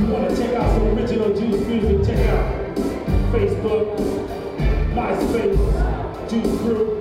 you want to check out some original Juice music, check out Facebook, MySpace, Juice Group.